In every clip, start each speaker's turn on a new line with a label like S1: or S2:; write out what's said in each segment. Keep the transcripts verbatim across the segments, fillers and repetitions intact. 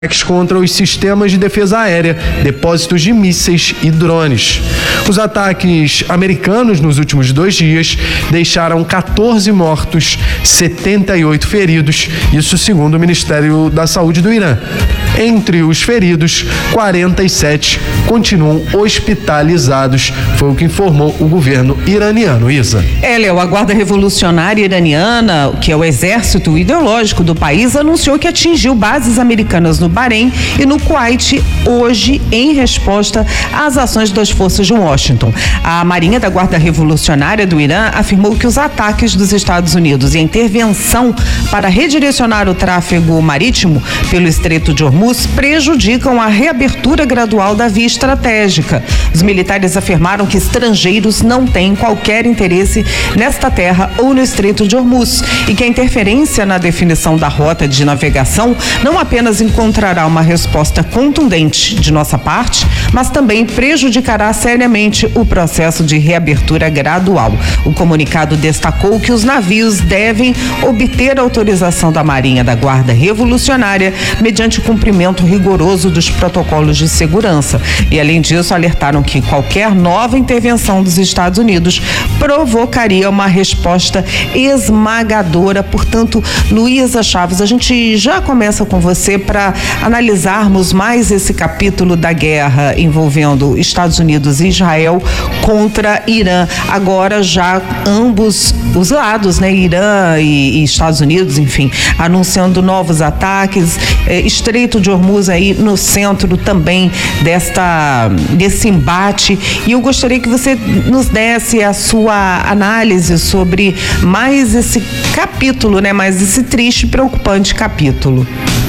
S1: contra os sistemas de defesa aérea, depósitos de mísseis e drones. Os ataques americanos nos últimos dois dias deixaram quatorze mortos, setenta e oito feridos, isso segundo o Ministério da Saúde do Irã. Entre os feridos, quarenta e sete continuam hospitalizados, foi o que informou o governo iraniano. Isa.
S2: É, Léo, a Guarda Revolucionária Iraniana, que é o exército ideológico do país, anunciou que atingiu bases americanas no Bahrein e no Kuwait hoje, em resposta às ações das forças de Washington. A Marinha da Guarda Revolucionária do Irã afirmou que os ataques dos Estados Unidos e a intervenção para redirecionar o tráfego marítimo pelo Estreito de Hormuz prejudicam a reabertura gradual da via estratégica. Os militares afirmaram que estrangeiros não têm qualquer interesse nesta terra ou no Estreito de Hormuz e que a interferência na definição da rota de navegação não apenas encontrará uma resposta contundente de nossa parte, mas também prejudicará seriamente o processo de reabertura gradual. O comunicado destacou que os navios devem obter autorização da Marinha da Guarda Revolucionária mediante o cumprimento rigoroso dos protocolos de segurança. E, além disso, alertaram que qualquer nova intervenção dos Estados Unidos provocaria uma resposta esmagadora. Portanto, Luísa Chaves, a gente já começa com você para analisarmos mais esse capítulo da guerra envolvendo Estados Unidos e Israel contra Irã. Agora já ambos os lados, né, Irã e, e Estados Unidos, enfim, anunciando novos ataques, eh, Estreito de Hormuz aí no centro também desta, desse embate. E eu gostaria que você nos desse a sua análise sobre mais esse capítulo, né, mais esse triste e preocupante capítulo.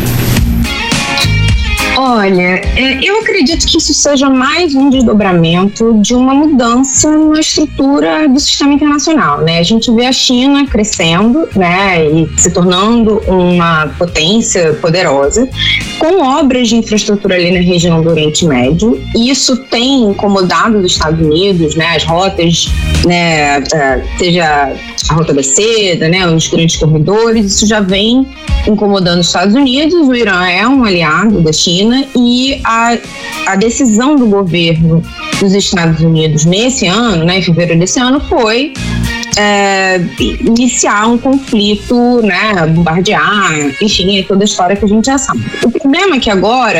S3: Olha, eu acredito que isso seja mais um desdobramento de uma mudança na estrutura do sistema internacional, né? A gente vê a China crescendo, né, e se tornando uma potência poderosa, com obras de infraestrutura ali na região do Oriente Médio, e isso tem incomodado os Estados Unidos, né, as rotas, né, seja a Rota da Seda, né, os grandes corredores, isso já vem incomodando os Estados Unidos. O Irã é um aliado da China e a, a decisão do governo dos Estados Unidos nesse ano, né, em fevereiro desse ano, foi é, iniciar um conflito, né, bombardear, enfim, é toda a história que a gente já sabe. O problema é que agora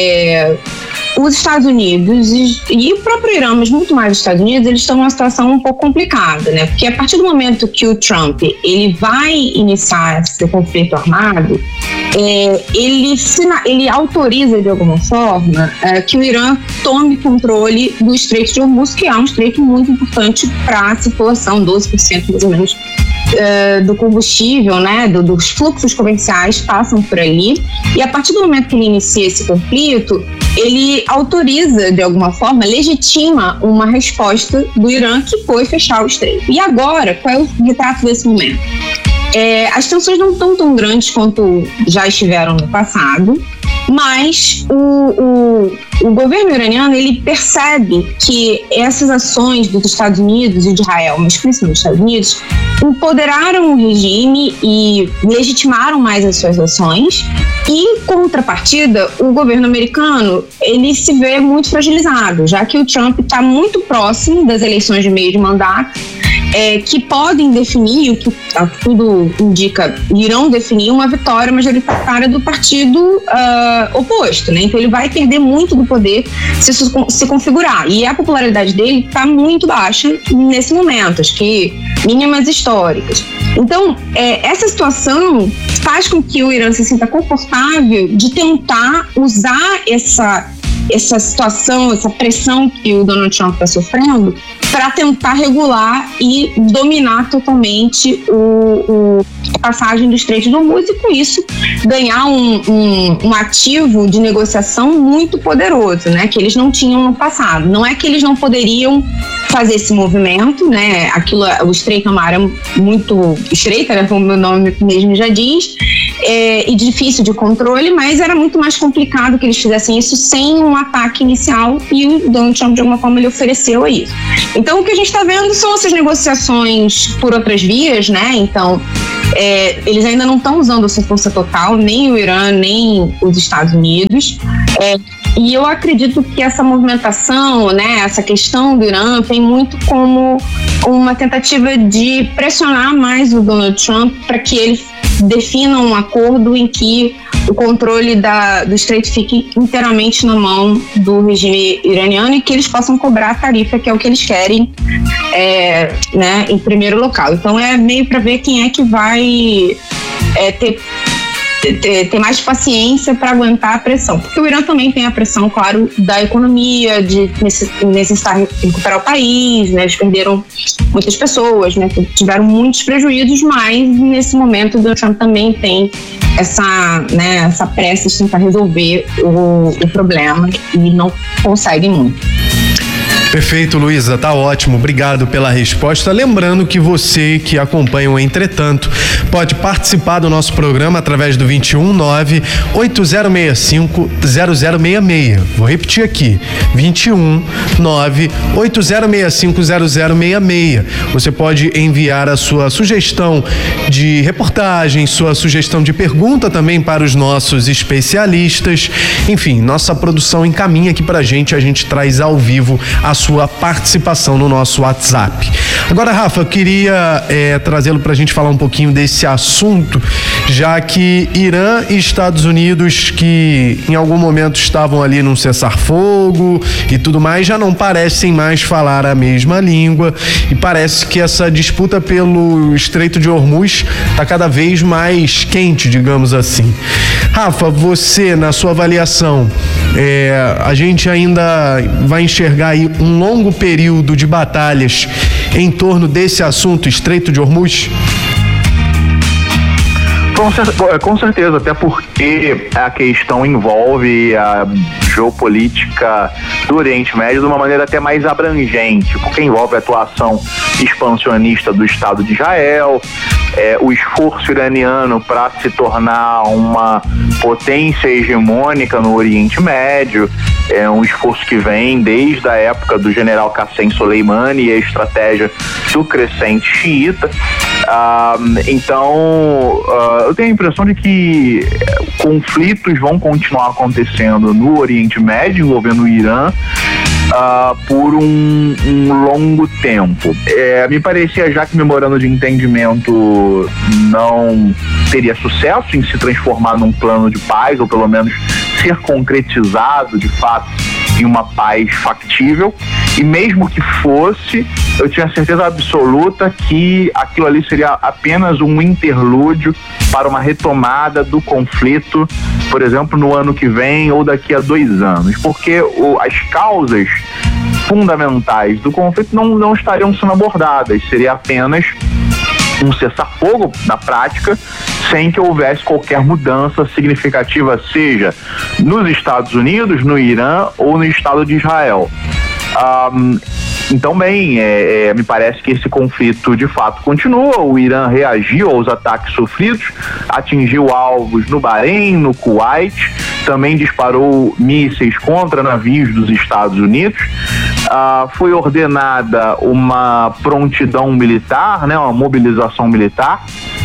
S3: é, os Estados Unidos e, e o próprio Irã, mas muito mais os Estados Unidos, eles estão numa situação um pouco complicada, né? Porque a partir do momento que o Trump ele vai iniciar esse conflito armado, é, ele, ele autoriza de alguma forma é, que o Irã tome controle do Estreito de Hormuz, que é um estreito muito importante para a situação, doze por cento mais ou menos Uh, do combustível, né, do, dos fluxos comerciais passam por ali, e a partir do momento que ele inicia esse conflito, ele autoriza, de alguma forma, legitima uma resposta do Irã, que foi fechar o estreito. E agora, qual é o retrato desse momento? É, as tensões não estão tão grandes quanto já estiveram no passado, mas o, o, o governo iraniano, ele percebe que essas ações dos Estados Unidos e de Israel, mas principalmente dos Estados Unidos, empoderaram o regime e legitimaram mais as suas ações. E, em contrapartida, o governo americano, ele se vê muito fragilizado, já que o Trump está muito próximo das eleições de meio de mandato, É, que podem definir, o que tudo indica, irão definir uma vitória majoritária do partido uh, oposto, né? Então ele vai perder muito do poder se isso se configurar. E a popularidade dele está muito baixa nesse momento, acho que mínimas históricas. Então, é, essa situação faz com que o Irã se sinta confortável de tentar usar essa, essa situação, essa pressão que o Donald Trump está sofrendo, para tentar regular e dominar totalmente o, o, a passagem do Estreito de Hormuz e, com isso, ganhar um, um, um ativo de negociação muito poderoso, né, que eles não tinham no passado. Não é que eles não poderiam fazer esse movimento, né, aquilo, o Estreito é uma área muito estreita, né, como o meu nome mesmo já diz, é, e difícil de controle, mas era muito mais complicado que eles fizessem isso sem um ataque inicial, e o Donald Trump, de alguma forma, ele ofereceu a isso. Então, o que a gente está vendo são essas negociações por outras vias, né? Então, é, eles ainda não estão usando a sua força total, nem o Irã, nem os Estados Unidos. É, e eu acredito que essa movimentação, né, essa questão do Irã, tem muito como uma tentativa de pressionar mais o Donald Trump para que ele defina um acordo em que o controle da, do Estreito fique inteiramente na mão do regime iraniano e que eles possam cobrar a tarifa, que é o que eles querem, é, né, em primeiro local. Então é meio para ver quem é que vai é, ter Ter, ter mais paciência para aguentar a pressão, porque o Irã também tem a pressão, claro, da economia, de necessitar recuperar o país, né? Eles perderam muitas pessoas, né? Tiveram muitos prejuízos, mas nesse momento o Donald Trump também tem essa, né, essa pressa de tentar resolver o, o problema e não consegue muito.
S1: Perfeito, Luísa, tá ótimo, obrigado pela resposta. Lembrando que você que acompanha o Entretanto pode participar do nosso programa através do vinte e um nove oito zero seis cinco zero zero seis seis. Vou repetir aqui, vinte e um nove oito zero seis cinco zero zero seis seis. Você pode enviar a sua sugestão de reportagem, sua sugestão de pergunta também para os nossos especialistas. Enfim, nossa produção encaminha aqui pra gente, a gente traz ao vivo a sua participação no nosso WhatsApp. Agora, Rafa, eu queria é, trazê-lo para a gente falar um pouquinho desse assunto, já que Irã e Estados Unidos, que em algum momento estavam ali num cessar-fogo e tudo mais, já não parecem mais falar a mesma língua, e parece que essa disputa pelo Estreito de Hormuz está cada vez mais quente, digamos assim. Rafa, você, na sua avaliação, é, a gente ainda vai enxergar aí um um longo período de batalhas em torno desse assunto, Estreito de Hormuz?
S4: Com, com certeza, até porque a questão envolve a geopolítica do Oriente Médio de uma maneira até mais abrangente, porque envolve a atuação expansionista do Estado de Israel, é, o esforço iraniano para se tornar uma potência hegemônica no Oriente Médio, é um esforço que vem desde a época do general Qassem Soleimani e a estratégia do crescente xiita. Ah, então, ah, eu tenho a impressão de que conflitos vão continuar acontecendo no Oriente Médio, envolvendo o Irã, Uh, por um, um longo tempo. É, me parecia já que o memorando de entendimento não teria sucesso em se transformar num plano de paz, ou pelo menos ser concretizado de fato em uma paz factível, e mesmo que fosse, eu tinha certeza absoluta que aquilo ali seria apenas um interlúdio para uma retomada do conflito, por exemplo, no ano que vem ou daqui a dois anos, porque o, as causas fundamentais do conflito não, não estariam sendo abordadas, seria apenas um cessar-fogo na prática, sem que houvesse qualquer mudança significativa, seja nos Estados Unidos, no Irã ou no Estado de Israel. Um, então, bem, é, é, me parece que esse conflito de fato continua. O Irã reagiu aos ataques sofridos, atingiu alvos no Bahrein, no Kuwait, também disparou mísseis contra navios dos Estados Unidos. Uh, foi ordenada uma prontidão militar, né, uma mobilização militar.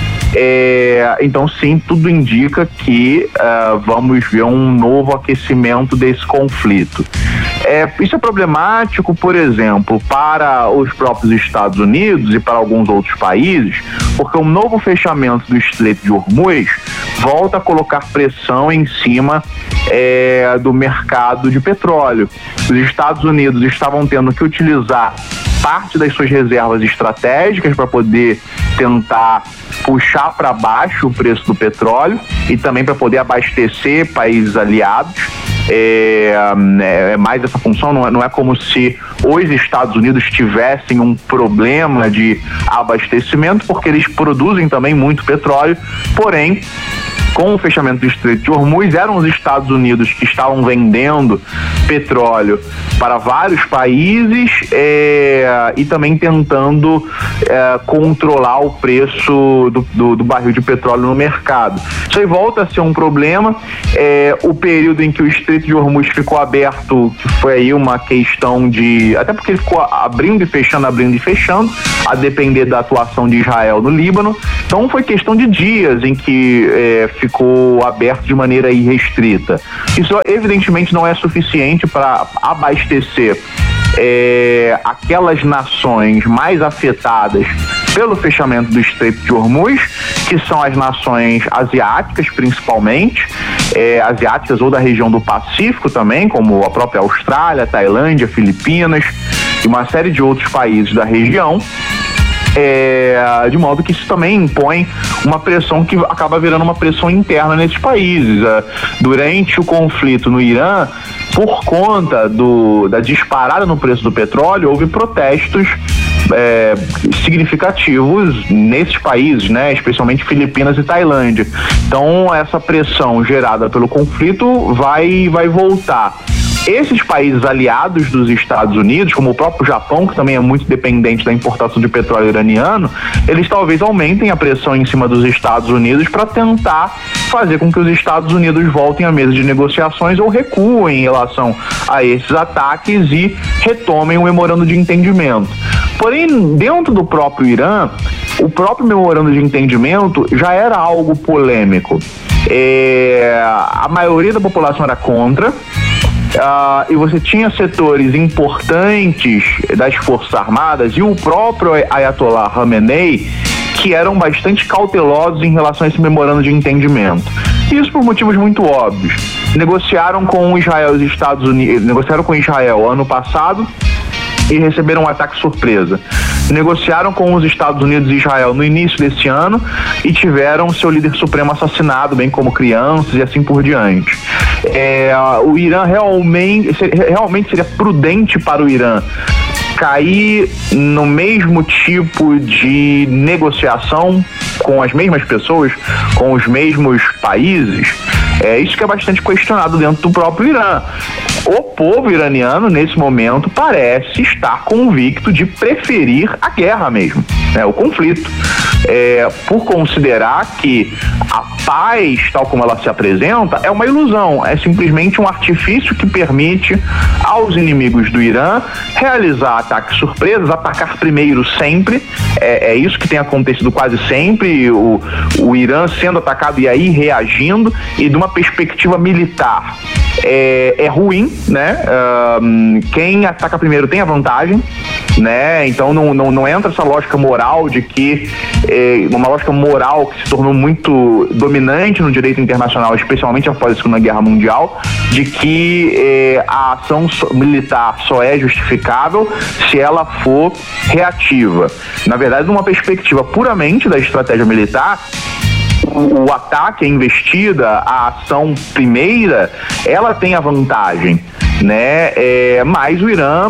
S4: É, então, sim, tudo indica que uh, vamos ver um novo aquecimento desse conflito. É, isso é problemático, por exemplo, para os próprios Estados Unidos e para alguns outros países, porque um novo fechamento do Estreito de Hormuz volta a colocar pressão em cima é, do mercado de petróleo. Os Estados Unidos estavam tendo que utilizar parte das suas reservas estratégicas para poder tentar puxar para baixo o preço do petróleo e também para poder abastecer países aliados. É, é mais essa função, não é, não é como se os Estados Unidos tivessem um problema de abastecimento, porque eles produzem também muito petróleo, porém com o fechamento do Estreito de Hormuz, eram os Estados Unidos que estavam vendendo petróleo para vários países é, e também tentando é, controlar o preço do, do, do barril de petróleo no mercado. Isso aí volta a ser um problema. É, o período em que o Estreito de Hormuz ficou aberto, que foi aí uma questão de... até porque ele ficou abrindo e fechando, abrindo e fechando, a depender da atuação de Israel no Líbano. Então foi questão de dias em que é, ficou aberto de maneira irrestrita. Isso evidentemente não é suficiente para abastecer é, aquelas nações mais afetadas pelo fechamento do Estreito de Hormuz, que são as nações asiáticas principalmente, é, asiáticas ou da região do Pacífico também, como a própria Austrália, Tailândia, Filipinas e uma série de outros países da região. É, de modo que isso também impõe uma pressão que acaba virando uma pressão interna nesses países. É, durante o conflito no Irã, por conta do, da disparada no preço do petróleo, houve protestos é, significativos nesses países, né, especialmente Filipinas e Tailândia. Então essa pressão gerada pelo conflito vai, vai voltar. Esses países aliados dos Estados Unidos, como o próprio Japão, que também é muito dependente da importação de petróleo iraniano, eles talvez aumentem a pressão em cima dos Estados Unidos para tentar fazer com que os Estados Unidos voltem à mesa de negociações ou recuem em relação a esses ataques e retomem o memorando de entendimento. Porém, dentro do próprio Irã, o próprio memorando de entendimento já era algo polêmico. É, a maioria da população era contra. Uh, e você tinha setores importantes das Forças Armadas e o próprio Ayatollah Khamenei que eram bastante cautelosos em relação a esse memorando de entendimento. Isso por motivos muito óbvios. Negociaram com Israel e os Estados Unidos, negociaram com Israel ano passado e receberam um ataque surpresa. Negociaram com os Estados Unidos e Israel no início desse ano e tiveram seu líder supremo assassinado, bem como crianças e assim por diante. É, o Irã realmente, realmente seria prudente para o Irã cair no mesmo tipo de negociação com as mesmas pessoas, com os mesmos países. É isso que é bastante questionado dentro do próprio Irã. O povo iraniano, nesse momento, parece estar convicto de preferir a guerra mesmo, né, o conflito, é, por considerar que a paz, tal como ela se apresenta, é uma ilusão, é simplesmente um artifício que permite aos inimigos do Irã realizar ataques surpresas, atacar primeiro sempre, é, é isso que tem acontecido quase sempre, o, o Irã sendo atacado e aí reagindo, e de uma perspectiva militar é, é ruim, né? Um, quem ataca primeiro tem a vantagem, né? Então não, não, não entra essa lógica moral de que é, uma lógica moral que se tornou muito dominante no direito internacional, especialmente após a Segunda Guerra Mundial, de que é, a ação militar só é justificável se ela for reativa. Na verdade, numa perspectiva puramente da estratégia militar, o, o ataque, a investida, a ação primeira, ela tem a vantagem, né? É, mas o Irã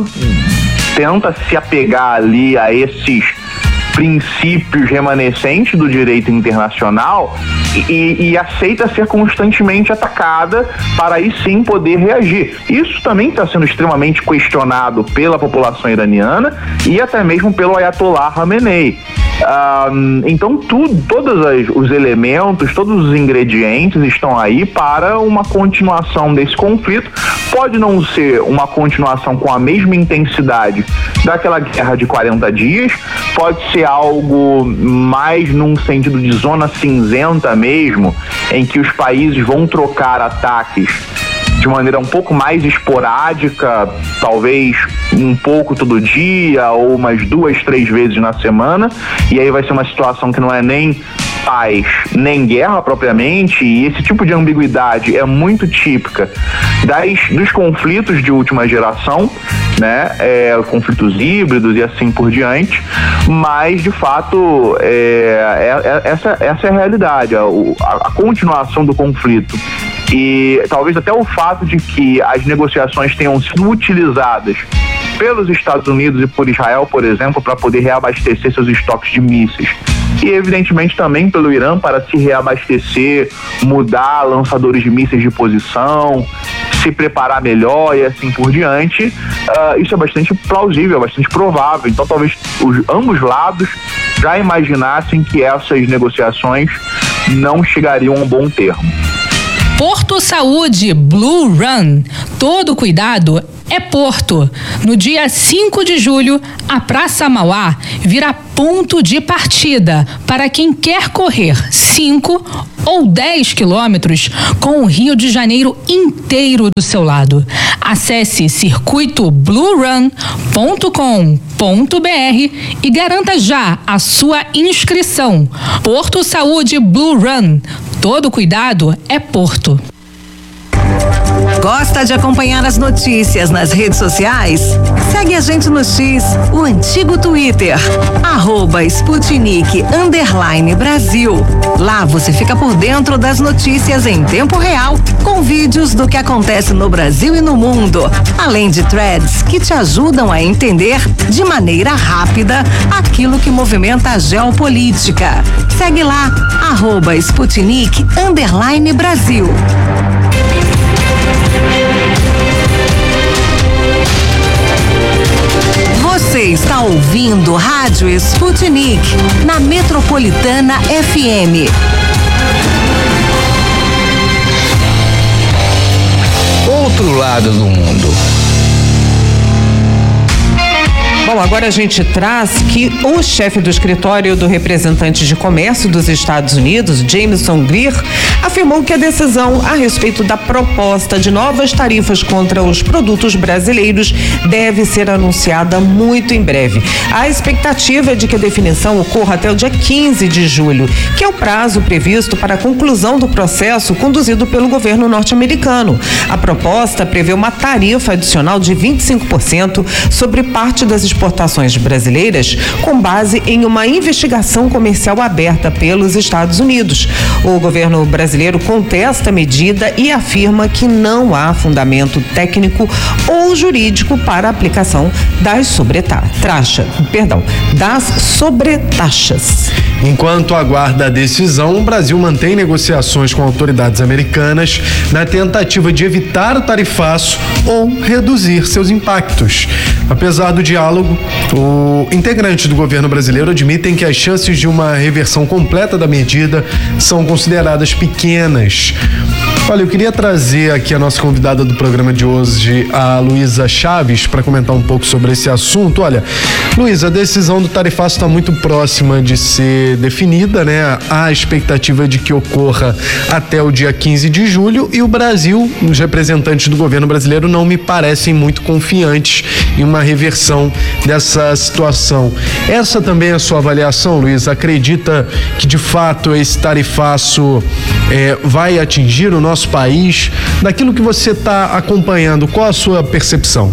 S4: tenta se apegar ali a esses princípios remanescentes do direito internacional e, e aceita ser constantemente atacada para aí sim poder reagir. Isso também está sendo extremamente questionado pela população iraniana e até mesmo pelo Ayatollah Khamenei. Um, então tudo, todos as, os elementos, todos os ingredientes estão aí para uma continuação desse conflito. Pode não ser uma continuação com a mesma intensidade daquela guerra de quarenta dias, pode ser algo mais num sentido de zona cinzenta mesmo, em que os países vão trocar ataques de maneira um pouco mais esporádica, talvez um pouco todo dia ou umas duas, três vezes na semana, e aí vai ser uma situação que não é nem paz, nem guerra propriamente, e esse tipo de ambiguidade é muito típica das, dos conflitos de última geração, né, é, conflitos híbridos e assim por diante, mas de fato é, é, é, essa, essa é a realidade, a, a continuação do conflito. E talvez até o fato de que as negociações tenham sido utilizadas pelos Estados Unidos e por Israel, por exemplo, para poder reabastecer seus estoques de mísseis. E, evidentemente, também pelo Irã para se reabastecer, mudar lançadores de mísseis de posição, se preparar melhor e assim por diante. Uh, isso é bastante plausível, bastante provável. Então, talvez os, ambos lados já imaginassem que essas negociações não chegariam a um bom termo.
S5: Porto Saúde Blue Run. Todo cuidado é Porto. No dia cinco de julho, a Praça Mauá virá ponto de partida para quem quer correr cinco ou dez quilômetros com o Rio de Janeiro inteiro do seu lado. Acesse circuito blue run ponto com ponto b r e garanta já a sua inscrição. Porto Saúde Blue Run. Todo cuidado é Porto.
S6: Gosta de acompanhar as notícias nas redes sociais? Segue a gente no X, o antigo Twitter, arroba Sputnik underline Brasil. Lá você fica por dentro das notícias em tempo real, com vídeos do que acontece no Brasil e no mundo, além de threads que te ajudam a entender de maneira rápida aquilo que movimenta a geopolítica. Segue lá, arroba Sputnik underline Brasil. Você está ouvindo Rádio Sputnik na Metropolitana F M.
S7: Outro lado do mundo.
S2: Bom, agora a gente traz que o chefe do escritório do representante de comércio dos Estados Unidos, Jameson Greer, afirmou que a decisão a respeito da proposta de novas tarifas contra os produtos brasileiros deve ser anunciada muito em breve. A expectativa é de que a definição ocorra até o dia quinze de julho, que é o prazo previsto para a conclusão do processo conduzido pelo governo norte-americano. A proposta prevê uma tarifa adicional de vinte e cinco por cento sobre parte das exportações brasileiras, com base em uma investigação comercial aberta pelos Estados Unidos. O governo brasileiro contesta a medida e afirma que não há fundamento técnico ou jurídico para a aplicação das sobretaxas, perdão, das sobretaxas.
S1: Enquanto aguarda a decisão, o Brasil mantém negociações com autoridades americanas na tentativa de evitar o tarifaço ou reduzir seus impactos. Apesar do diálogo, o integrante do governo brasileiro admitem que as chances de uma reversão completa da medida são consideradas pequenas. Olha, eu queria trazer aqui a nossa convidada do programa de hoje, a Luísa Chaves, para comentar um pouco sobre esse assunto. Olha, Luísa, a decisão do tarifaço está muito próxima de ser definida, né? Há a expectativa de que ocorra até o dia quinze de julho e o Brasil, os representantes do governo brasileiro não me parecem muito confiantes em uma reversão dessa situação. Essa também é a sua avaliação, Luísa? Acredita que de fato esse tarifaço é, vai atingir o nosso nosso país? Daquilo que você está acompanhando, qual a sua percepção?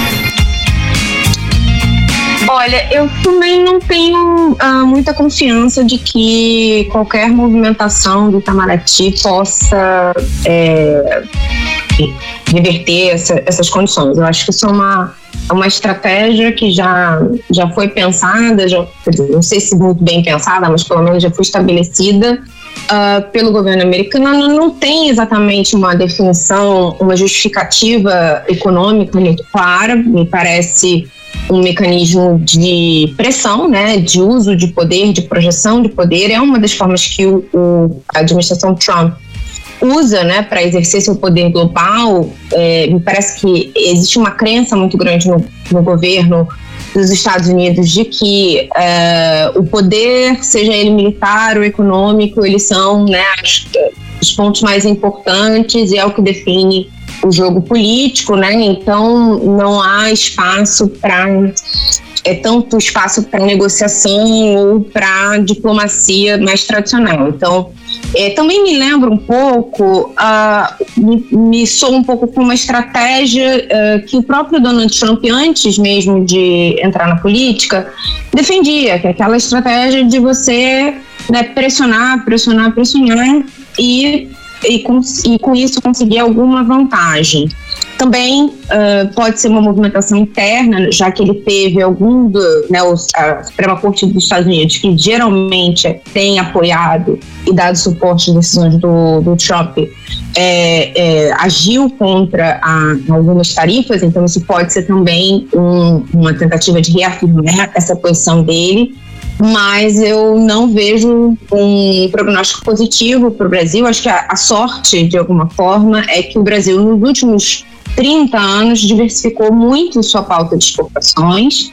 S3: Olha, eu também não tenho ah, muita confiança de que qualquer movimentação do Itamaraty possa é, reverter essa, essas condições. Eu acho que isso é uma, uma estratégia que já, já foi pensada, já, não sei se muito bem pensada, mas pelo menos já foi estabelecida Uh, pelo governo americano. Não tem exatamente uma definição, uma justificativa econômica muito clara. Me parece um mecanismo de pressão, né, de uso de poder, de projeção de poder. É uma das formas que o, o, a administração Trump usa, né, para exercer seu poder global. É, me parece que existe uma crença muito grande no, no governo dos Estados Unidos de que uh, o poder, seja ele militar ou econômico, eles são, né, os, os pontos mais importantes e é o que define o jogo político, né? Então não há espaço para é tanto espaço para negociação ou para diplomacia mais tradicional. Então, é, também me lembra um pouco, uh, me, me soa um pouco com uma estratégia uh, que o próprio Donald Trump, antes mesmo de entrar na política, defendia, que é aquela estratégia de você, né, pressionar, pressionar, pressionar e, e, com, e com isso conseguir alguma vantagem. Também uh, pode ser uma movimentação interna, já que ele teve algum do, né, os, a Suprema Corte dos Estados Unidos, que geralmente tem apoiado e dado suporte às decisões do, do Trump, é, é, agiu contra a, algumas tarifas, então isso pode ser também um, uma tentativa de reafirmar essa posição dele. Mas eu não vejo um prognóstico positivo para o Brasil. Acho que a, a sorte, de alguma forma, é que o Brasil, nos últimos trinta anos, diversificou muito sua pauta de exportações.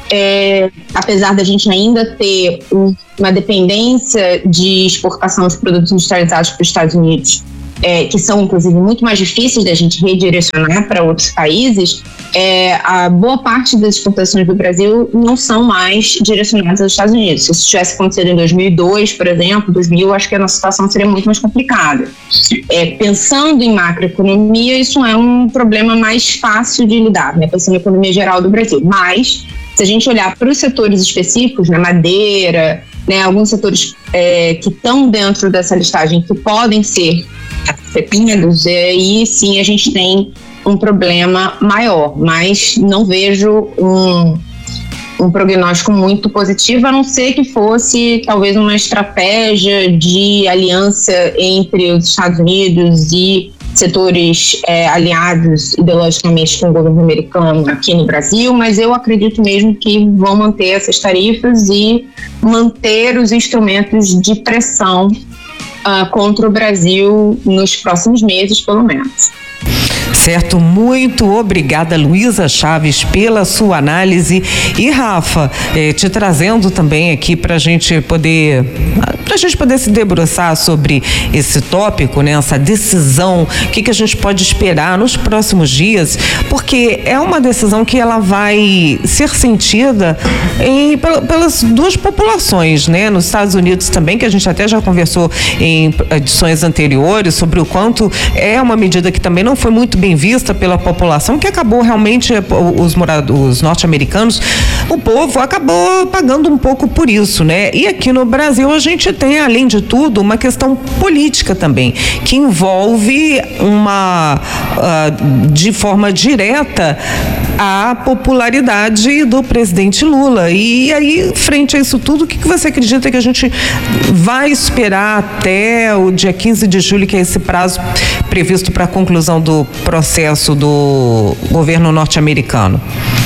S3: É, apesar da gente ainda ter um, uma dependência de exportação de produtos industrializados para os Estados Unidos, é, que são, inclusive, muito mais difíceis da gente redirecionar para outros países, é, a boa parte das exportações do Brasil não são mais direcionadas aos Estados Unidos. Se isso tivesse acontecido em dois mil e dois, por exemplo, dois mil, acho que a nossa situação seria muito mais complicada. É, pensando em macroeconomia, isso é um problema mais fácil de lidar, né, pensando na economia geral do Brasil. Mas, se a gente olhar para os setores específicos, né, madeira, né, alguns setores é, que estão dentro dessa listagem que podem ser afetados, aí sim a gente tem um problema maior, mas não vejo um, um prognóstico muito positivo, a não ser que fosse talvez uma estratégia de aliança entre os Estados Unidos e setores é, aliados ideologicamente com o governo americano aqui no Brasil, mas eu acredito mesmo que vão manter essas tarifas e manter os instrumentos de pressão uh, contra o Brasil nos próximos meses, pelo menos.
S2: Certo, muito obrigada, Luísa Chaves, pela sua análise. E Rafa, eh, te trazendo também aqui para a gente poder, para a gente poder se debruçar sobre esse tópico, né? Essa decisão, o que, que a gente pode esperar nos próximos dias, porque é uma decisão que ela vai ser sentida em, pelas duas populações, né? Nos Estados Unidos também, que a gente até já conversou em edições anteriores sobre o quanto é uma medida que também não foi muito bem vista pela população, que acabou realmente, os moradores, os norte-americanos, o povo acabou pagando um pouco por isso, né? E aqui no Brasil a gente tem, além de tudo, uma questão política também, que envolve uma, uh, de forma direta, a popularidade do presidente Lula. E aí, frente a isso tudo, o que, que você acredita que a gente vai esperar até o dia quinze de julho, que é esse prazo previsto para a conclusão do processo do governo norte-americano?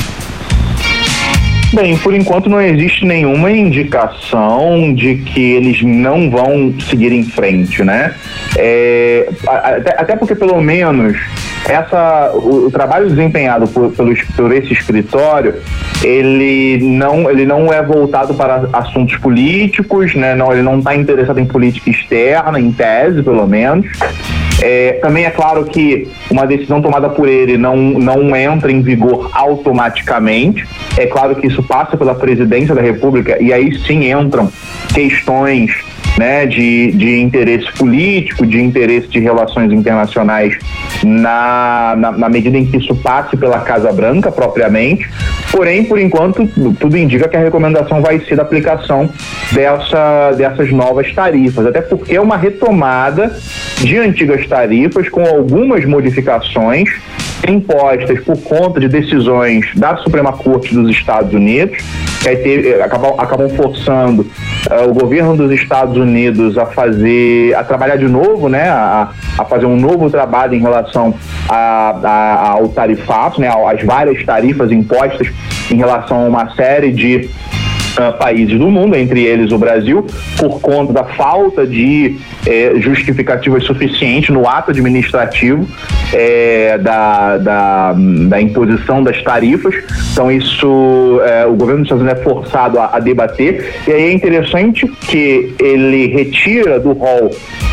S4: Bem, por enquanto não existe nenhuma indicação de que eles não vão seguir em frente, né? É, até, até porque, pelo menos, essa, o, o trabalho desempenhado por, pelo, por esse escritório, ele não, ele não é voltado para assuntos políticos, né? Não, ele não está interessado em política externa, em tese, pelo menos. É, também é claro que uma decisão tomada por ele não, não entra em vigor automaticamente. É claro que isso passa pela presidência da República e aí sim entram questões, né, de, de interesse político, de interesse de relações internacionais na, na, na medida em que isso passe pela Casa Branca propriamente. Porém, por enquanto, tudo indica que a recomendação vai ser da aplicação dessa, dessas novas tarifas, até porque é uma retomada de antigas tarifas com algumas modificações impostas por conta de decisões da Suprema Corte dos Estados Unidos, que aí teve, acabam, acabam forçando uh, o governo dos Estados Unidos a fazer, a trabalhar de novo, né, a, a fazer um novo trabalho em relação a, a, ao tarifato, né, às várias tarifas impostas em relação a uma série de Uh, países do mundo, entre eles o Brasil, por conta da falta de eh, justificativas suficientes no ato administrativo eh, da, da, da imposição das tarifas. Então isso, eh, o governo dos Estados Unidos é forçado a, a debater, e aí é interessante que ele retira do rol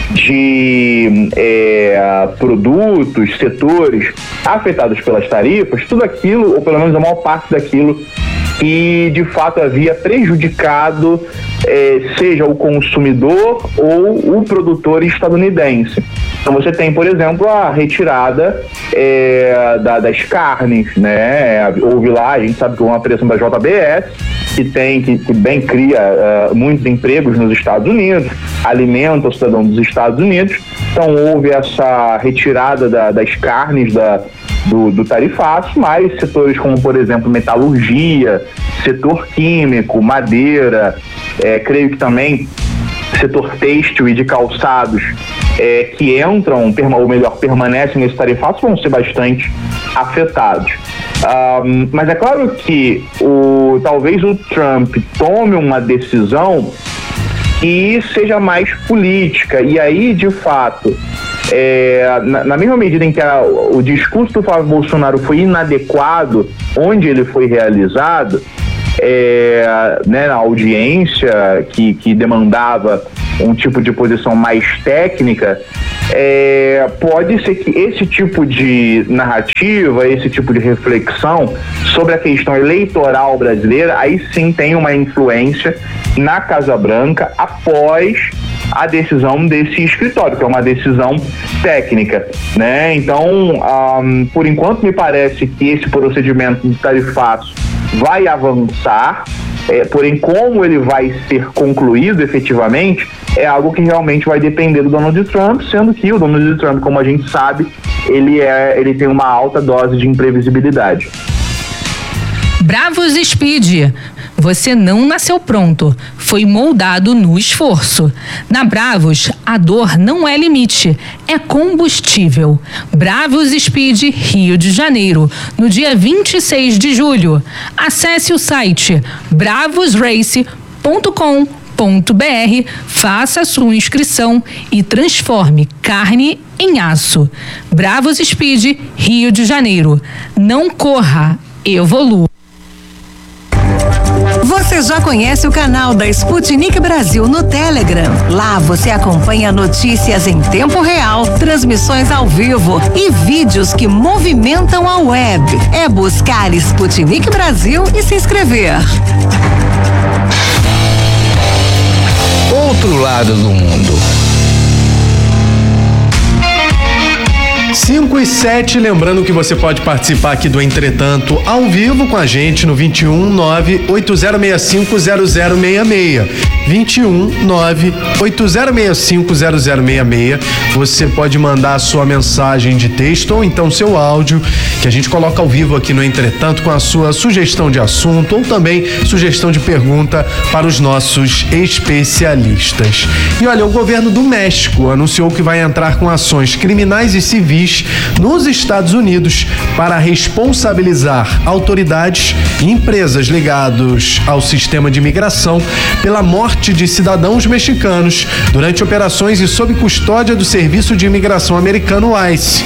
S4: de eh, produtos, setores afetados pelas tarifas, tudo aquilo, ou pelo menos a maior parte daquilo que de fato havia prejudicado eh, seja o consumidor ou o produtor estadunidense. Então você tem, por exemplo, a retirada eh, da, das carnes, né? Houve lá, a gente sabe que houve uma pressão da J B S, que tem, que, que bem cria uh, muitos empregos nos Estados Unidos, alimenta o cidadão dos Estados Unidos. Então houve essa retirada da, das carnes da, do, do tarifaço, mas setores como, por exemplo, metalurgia, setor químico, madeira, é, creio que também setor têxtil e de calçados é, que entram, ou melhor, permanecem nesse tarifaço, vão ser bastante afetados. Um, mas é claro que o, talvez o Trump tome uma decisão que seja mais política, e aí, de fato, é, na, na mesma medida em que a, o discurso do Flávio Bolsonaro foi inadequado onde ele foi realizado, é, né, na audiência que, que demandava um tipo de posição mais técnica, é, pode ser que esse tipo de narrativa, esse tipo de reflexão sobre a questão eleitoral brasileira, aí sim tem uma influência na Casa Branca após a decisão desse escritório, que é uma decisão técnica, né? Então, um, por enquanto me parece que esse procedimento de tarifaço vai avançar, é, porém como ele vai ser concluído efetivamente é algo que realmente vai depender do Donald Trump, sendo que o Donald Trump, como a gente sabe, ele, é, ele tem uma alta dose de imprevisibilidade.
S5: Bravos Speed. Você não nasceu pronto, foi moldado no esforço. Na Bravos, a dor não é limite, é combustível. Bravos Speed Rio de Janeiro, no dia vinte e seis de julho. Acesse o site bravos race ponto com ponto b r, faça a sua inscrição e transforme carne em aço. Bravos Speed Rio de Janeiro. Não corra, evolua.
S6: Você já conhece o canal da Sputnik Brasil no Telegram? Lá você acompanha notícias em tempo real, transmissões ao vivo e vídeos que movimentam a web. É buscar Sputnik Brasil e se inscrever.
S7: Outro lado do mundo.
S1: cinco e sete, lembrando que você pode participar aqui do Entretanto ao vivo com a gente no vinte e um nove oito zero seis cinco zero zero seis seis. vinte e um nove oito zero seis cinco zero zero seis seis. Você pode mandar a sua mensagem de texto ou então seu áudio, que a gente coloca ao vivo aqui no Entretanto com a sua sugestão de assunto ou também sugestão de pergunta para os nossos especialistas. E olha, o governo do México anunciou que vai entrar com ações criminais e civis nos Estados Unidos para responsabilizar autoridades e empresas ligadas ao sistema de imigração pela morte de cidadãos mexicanos durante operações e sob custódia do Serviço de Imigração americano ICE.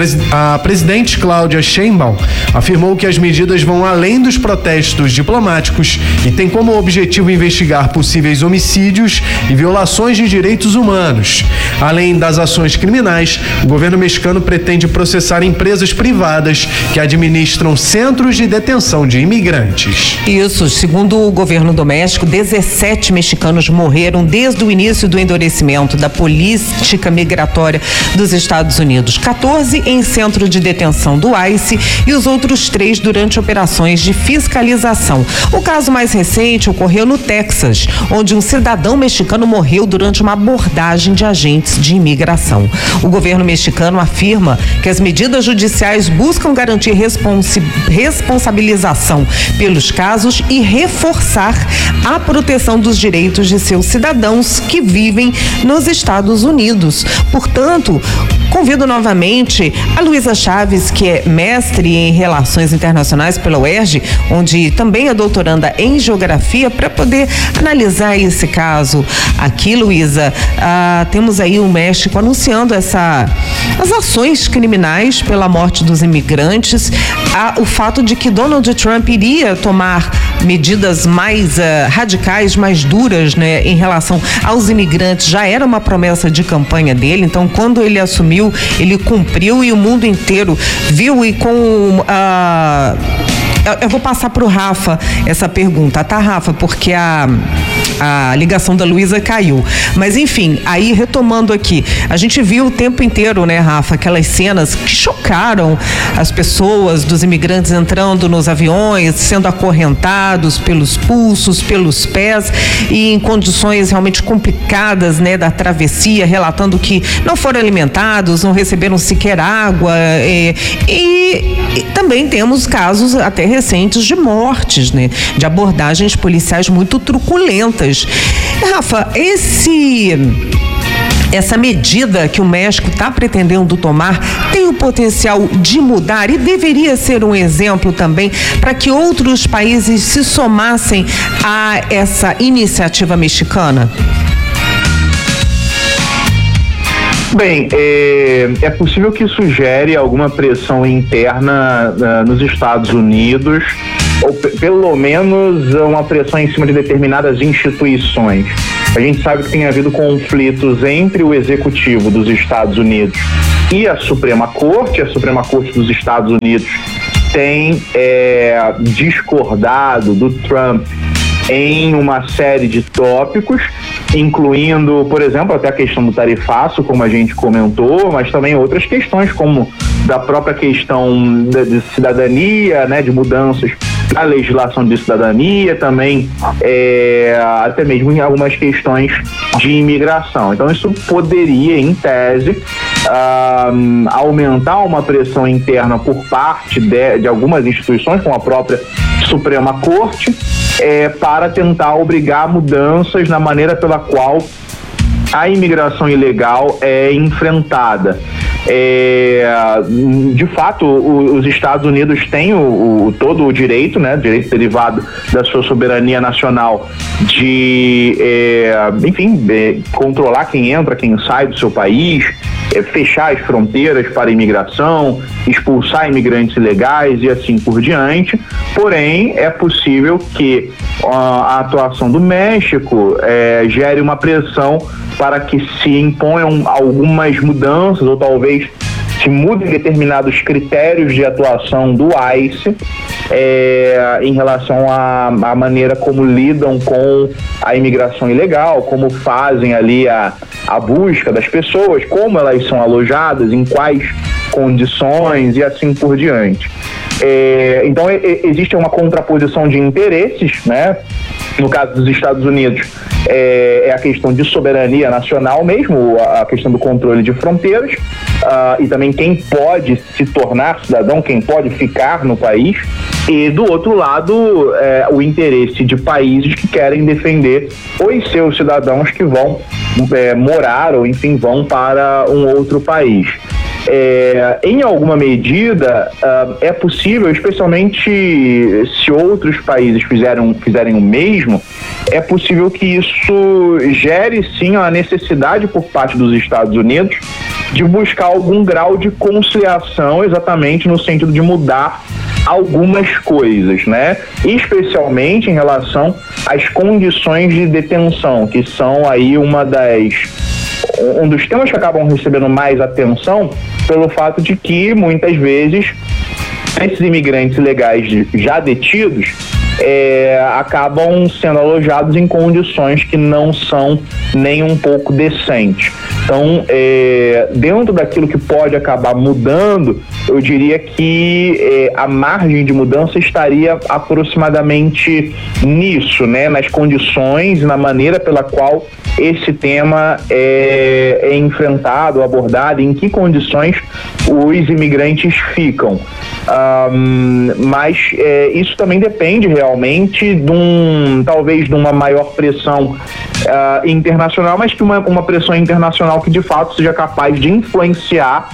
S1: A presidente Cláudia Sheinbaum afirmou que as medidas vão além dos protestos diplomáticos e tem como objetivo investigar possíveis homicídios e violações de direitos humanos. Além das ações criminais, o governo mexicano pretende processar empresas privadas que administram centros de detenção de imigrantes.
S2: Isso, segundo o governo do México, dezessete mexicanos morreram desde o início do endurecimento da política migratória dos Estados Unidos. quatorze em centro de detenção do ICE e os outros três durante operações de fiscalização. O caso mais recente ocorreu no Texas, onde um cidadão mexicano morreu durante uma abordagem de agentes de imigração. O governo mexicano afirma que as medidas judiciais buscam garantir responsi- responsabilização pelos casos e reforçar a proteção dos direitos de seus cidadãos que vivem nos Estados Unidos. Portanto, convido novamente a Luísa Chaves, que é mestre em Relações Internacionais pela U E R J, onde também é doutoranda em Geografia, para poder analisar esse caso. Aqui, Luísa, ah, temos aí o México anunciando essa, as ações criminais pela morte dos imigrantes, ah, o fato de que Donald Trump iria tomar medidas mais uh, radicais, mais duras, né, em relação aos imigrantes, já era uma promessa de campanha dele. Então, quando ele assumiu, ele cumpriu e o mundo inteiro viu, e com uh, eu, eu vou passar para o Rafa essa pergunta, tá, Rafa? Porque a, a ligação da Luísa caiu. Mas, enfim, aí retomando aqui, a gente viu o tempo inteiro, né, Rafa, aquelas cenas que chocaram as pessoas, dos imigrantes entrando nos aviões, sendo acorrentados pelos pulsos, pelos pés e em condições realmente complicadas, né, da travessia, relatando que não foram alimentados, não receberam sequer água, e, e, e também temos casos até recentes de mortes, né, de abordagens policiais muito truculentas. Rafa, esse essa medida que o México está pretendendo tomar tem o potencial de mudar e deveria ser um exemplo também para que outros países se somassem a essa iniciativa mexicana?
S4: Bem, é, é possível que isso gere alguma pressão interna uh, nos Estados Unidos, ou p- pelo menos uma pressão em cima de determinadas instituições. A gente sabe que tem havido conflitos entre o executivo dos Estados Unidos e a Suprema Corte. A Suprema Corte dos Estados Unidos tem é, discordado do Trump em uma série de tópicos, incluindo, por exemplo, até a questão do tarifaço, como a gente comentou, mas também outras questões, como da própria questão de, de cidadania, né, de mudanças na legislação de cidadania, também é, até mesmo em algumas questões de imigração. Então isso poderia, em tese, uh, aumentar uma pressão interna por parte de, de algumas instituições, como a própria Suprema Corte, é, para tentar obrigar mudanças na maneira pela qual a imigração ilegal é enfrentada. É, de fato, o, os Estados Unidos têm o, o, todo o direito, né, direito derivado da sua soberania nacional de, é, enfim, é, controlar quem entra, quem sai do seu país, é, fechar as fronteiras para a imigração, expulsar imigrantes ilegais e assim por diante. Porém, é possível que uh, a atuação do México é, gere uma pressão para que se imponham algumas mudanças ou talvez se mudem determinados critérios de atuação do ICE é, em relação à, à maneira como lidam com a imigração ilegal, como fazem ali a, a busca das pessoas, como elas são alojadas, em quais condições e assim por diante. É, então é, existe uma contraposição de interesses, né? No caso dos Estados Unidos, é, é a questão de soberania nacional mesmo, a, a questão do controle de fronteiras, uh, e também quem pode se tornar cidadão, quem pode ficar no país, e do outro lado, é, o interesse de países que querem defender os seus cidadãos que vão é, morar ou, enfim, vão para um outro país. É, em alguma medida, uh, é possível, especialmente se outros países fizerem, fizerem o mesmo, é possível que isso gere sim a necessidade por parte dos Estados Unidos de buscar algum grau de conciliação, exatamente no sentido de mudar algumas coisas, né? Especialmente em relação às condições de detenção, que são aí uma das um dos temas que acabam recebendo mais atenção pelo fato de que muitas vezes esses imigrantes ilegais já detidos é, acabam sendo alojados em condições que não são nem um pouco decentes. Então, é, dentro daquilo que pode acabar mudando, eu diria que é, a margem de mudança estaria aproximadamente nisso, né? Nas condições e na maneira pela qual esse tema é, é enfrentado, abordado, em que condições os imigrantes ficam. Um, mas é, isso também depende realmente de um, talvez de uma maior pressão uh, internacional, mas que uma, uma pressão internacional que de fato seja capaz de influenciar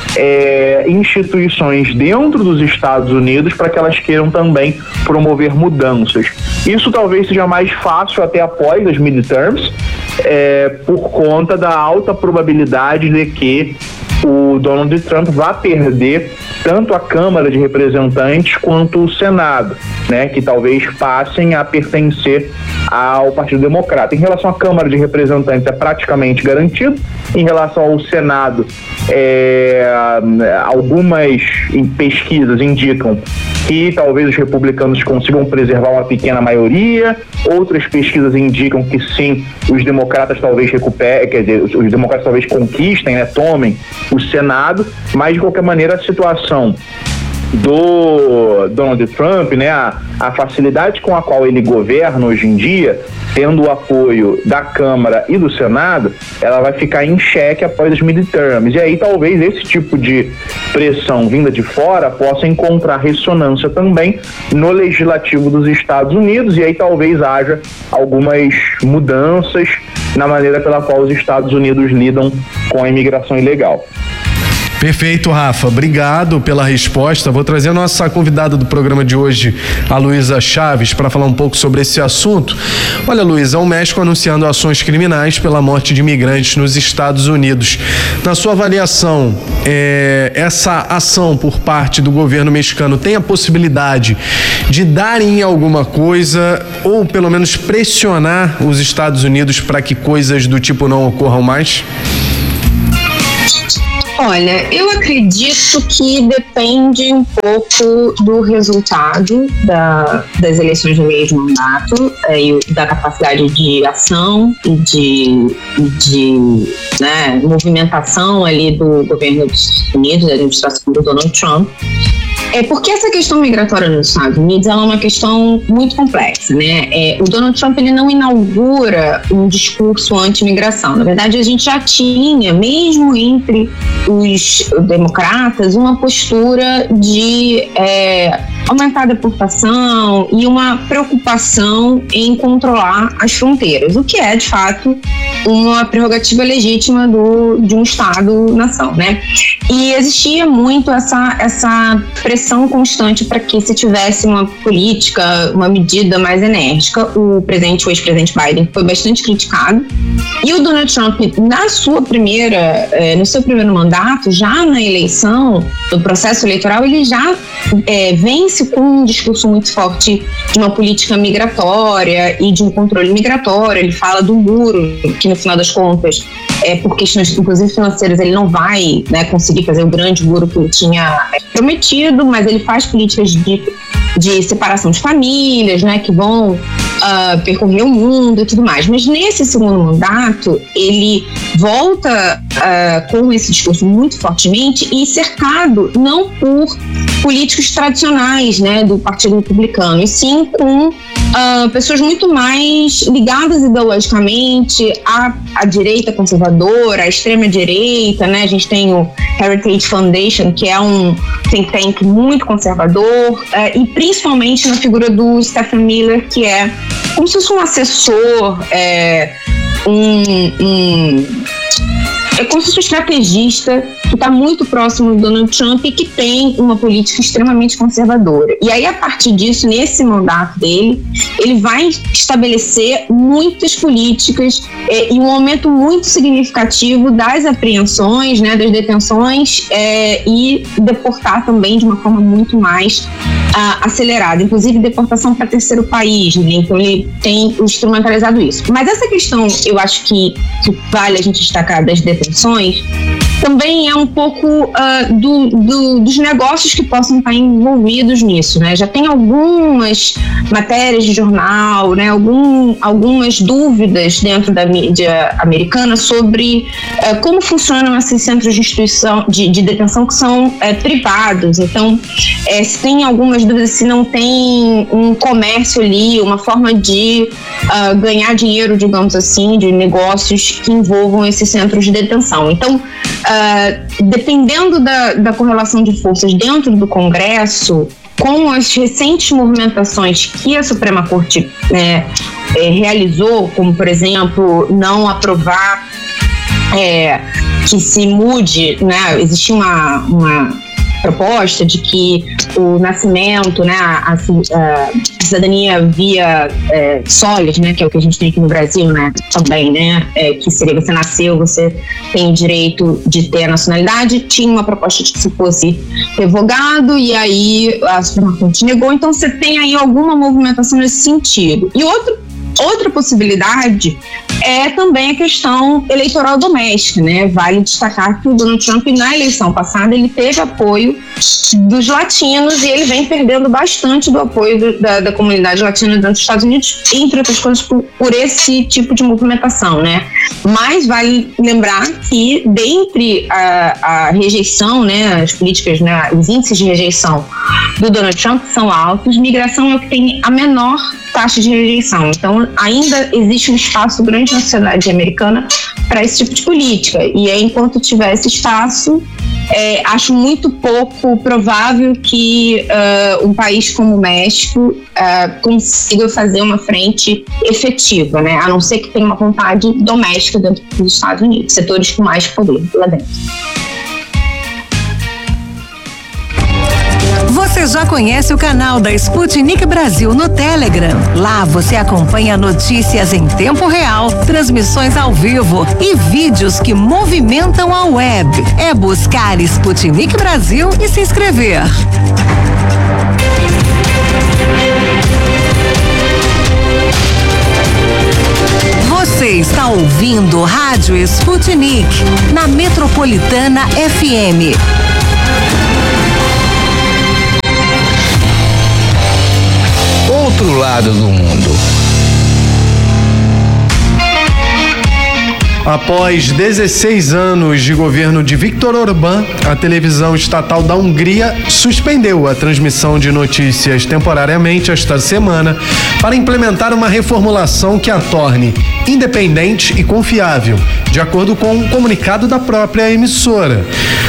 S4: é, instituições dentro dos Estados Unidos para que elas queiram também promover mudanças. Isso talvez seja mais fácil até após as midterms, é, por conta da alta probabilidade de que o Donald Trump vai perder tanto a Câmara de Representantes quanto o Senado, né, que talvez passem a pertencer ao Partido Democrata. Em relação à Câmara de Representantes é praticamente garantido. Em relação ao Senado, é, algumas pesquisas indicam que talvez os republicanos consigam preservar uma pequena maioria, outras pesquisas indicam que sim, os democratas talvez recuperem, quer dizer, os, os democratas talvez conquistem, né, tomem o Senado, mas de qualquer maneira a situação do Donald Trump, né, a, a facilidade com a qual ele governa hoje em dia, tendo o apoio da Câmara e do Senado, ela vai ficar em xeque após os midterms. E aí talvez esse tipo de pressão vinda de fora possa encontrar ressonância também no legislativo dos Estados Unidos, e aí talvez haja algumas mudanças na maneira pela qual os Estados Unidos lidam com a imigração ilegal.
S1: Perfeito, Rafa. Obrigado pela resposta. Vou trazer a nossa convidada do programa de hoje, a Luísa Chaves, para falar um pouco sobre esse assunto. Olha, Luísa, o México anunciando ações criminais pela morte de imigrantes nos Estados Unidos. Na sua avaliação, é, essa ação por parte do governo mexicano tem a possibilidade de dar em alguma coisa ou pelo menos pressionar os Estados Unidos para que coisas do tipo não ocorram mais?
S3: Olha, eu acredito que depende um pouco do resultado da, das eleições do meio de mandato, é, e da capacidade de ação e de, de né, movimentação ali do governo dos Estados Unidos, da administração do Donald Trump. É porque essa questão migratória nos Estados Unidos ela é uma questão muito complexa, né? É, o Donald Trump ele não inaugura um discurso anti-imigração. Na verdade, a gente já tinha, mesmo entre os democratas, uma postura de é, aumentar a deportação e uma preocupação em controlar as fronteiras, o que é, de fato, uma prerrogativa legítima do, de um Estado-nação, né? E existia muito essa, essa pressão constante para que se tivesse uma política, uma medida mais enérgica. O presidente, o ex-presidente Biden, foi bastante criticado. E o Donald Trump, na sua primeira, eh, no seu primeiro mandato, já na eleição, do processo eleitoral, ele já eh, vence com um discurso muito forte de uma política migratória e de um controle migratório. Ele fala do muro, que no final das contas, é, por questões inclusive financeiras, ele não vai, né, conseguir fazer o grande muro que ele tinha prometido, mas ele faz políticas de, de separação de famílias, né, que vão uh, percorrer o mundo e tudo mais. Mas nesse segundo mandato, ele volta uh, com esse discurso muito fortemente e cercado não por políticos tradicionais, né, do Partido Republicano, e sim com uh, pessoas muito mais ligadas ideologicamente à, à direita conservadora, à extrema-direita, né? A gente tem o Heritage Foundation, que é um think tank muito conservador, uh, e principalmente na figura do Stephen Miller, que é como se fosse um assessor, é, um, um é como se fosse um estrategista que está muito próximo do Donald Trump e que tem uma política extremamente conservadora. E aí, a partir disso, nesse mandato dele, ele vai estabelecer muitas políticas é, e um aumento muito significativo das apreensões, né, das detenções, é, e deportar também de uma forma muito mais ah, acelerada, inclusive deportação para terceiro país, né? Então ele tem instrumentalizado isso. Mas essa questão, eu acho que, que vale a gente destacar das detenções, também é um pouco uh, do, do, dos negócios que possam estar envolvidos nisso, né? Já tem algumas matérias de jornal, né? Algum, algumas dúvidas dentro da mídia americana sobre uh, como funcionam esses centros de instituição de, de detenção que são uh, privados. Então, uh, se tem algumas dúvidas se não tem um comércio ali, uma forma de uh, ganhar dinheiro, digamos assim, de negócios que envolvam esses centros de detenção. Então, Uh, dependendo da, da correlação de forças dentro do Congresso, com as recentes movimentações que a Suprema Corte né, é, realizou, como, por exemplo, não aprovar é, que se mude, né, existia uma, uma proposta de que o nascimento, né, a, a, a cidadania via é, sólida, né, que é o que a gente tem aqui no Brasil, né, também, né, é, que seria você nasceu, você tem o direito de ter a nacionalidade, tinha uma proposta de que se fosse revogado e aí a Suprema Corte negou, então você tem aí alguma movimentação nesse sentido. E outro Outra possibilidade é também a questão eleitoral doméstica, né? Vale destacar que o Donald Trump, na eleição passada, ele teve apoio dos latinos e ele vem perdendo bastante do apoio do, da, da comunidade latina dentro dos Estados Unidos, entre outras coisas, por, por esse tipo de movimentação, né? Mas vale lembrar que, dentre a, a rejeição, né, as políticas, né, os índices de rejeição do Donald Trump são altos, migração é o que tem a menor taxa de rejeição. Então, ainda existe um espaço grande na sociedade americana para esse tipo de política. E aí, enquanto tiver esse espaço, é, acho muito pouco provável que uh, um país como o México uh, consiga fazer uma frente efetiva, né? A não ser que tenha uma vontade doméstica dentro dos Estados Unidos, setores com mais poder lá dentro.
S6: Você já conhece o canal da Sputnik Brasil no Telegram? Lá você acompanha notícias em tempo real, transmissões ao vivo e vídeos que movimentam a web. É buscar Sputnik Brasil e se inscrever. Você está ouvindo Rádio Sputnik na Metropolitana F M.
S7: Outro lado do mundo.
S1: Após dezesseis anos de governo de Viktor Orbán, a televisão estatal da Hungria suspendeu a transmissão de notícias temporariamente esta semana para implementar uma reformulação que a torne independente e confiável, de acordo com um comunicado da própria emissora.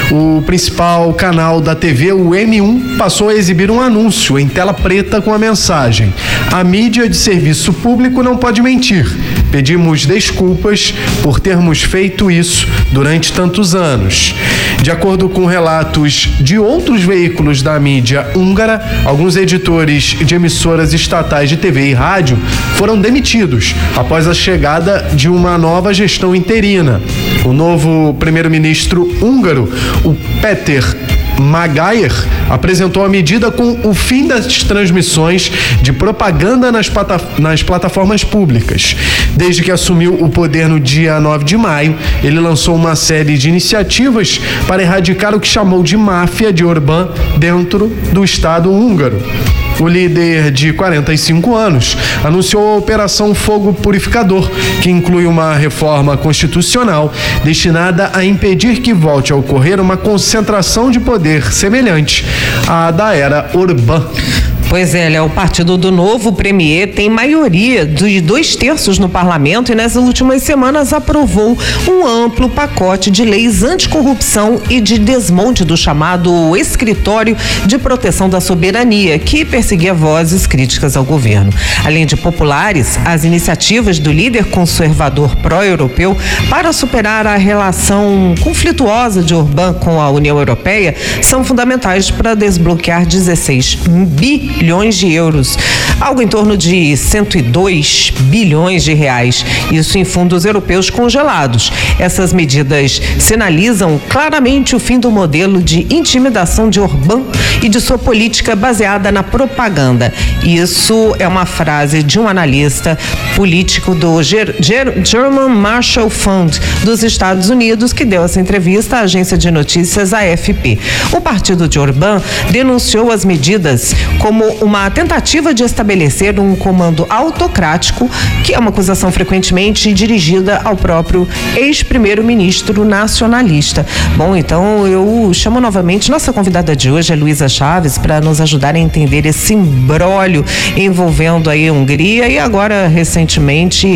S1: O principal canal da T V, o M um, passou a exibir um anúncio em tela preta com a mensagem: "A mídia de serviço público não pode mentir. Pedimos desculpas por termos feito isso durante tantos anos." De acordo com relatos de outros veículos da mídia húngara, alguns editores de emissoras estatais de T V e rádio foram demitidos após a chegada de uma nova gestão interina. O novo primeiro-ministro húngaro, o Péter Magáyer, apresentou a medida com o fim das transmissões de propaganda nas, plata- nas plataformas públicas. Desde que assumiu o poder no dia nove de maio, ele lançou uma série de iniciativas para erradicar o que chamou de máfia de Orbán dentro do Estado húngaro. O líder de quarenta e cinco anos anunciou a Operação Fogo Purificador, que inclui uma reforma constitucional destinada a impedir que volte a ocorrer uma concentração de poder semelhante à da era Orbán.
S2: Pois é, Léo, o partido do novo premier tem maioria de dois terços no parlamento e nas últimas semanas aprovou um amplo pacote de leis anticorrupção e de desmonte do chamado Escritório de Proteção da Soberania, que perseguia vozes críticas ao governo. Além de populares, as iniciativas do líder conservador pró-europeu para superar a relação conflituosa de Orbán com a União Europeia são fundamentais para desbloquear dezesseis bilhões de euros, algo em torno de cento e dois bilhões de reais, isso em fundos europeus congelados. Essas medidas sinalizam claramente o fim do modelo de intimidação de Orbán e de sua política baseada na propaganda. Isso é uma frase de um analista político do Ger- Ger- German Marshall Fund dos Estados Unidos, que deu essa entrevista à agência de notícias A F P. O partido de Orbán denunciou as medidas como uma tentativa de estabelecer um comando autocrático, que é uma acusação frequentemente dirigida ao próprio ex-primeiro-ministro nacionalista. Bom, então eu chamo novamente nossa convidada de hoje, a Luísa Chaves, para nos ajudar a entender esse imbróglio envolvendo aí a Hungria e agora recentemente,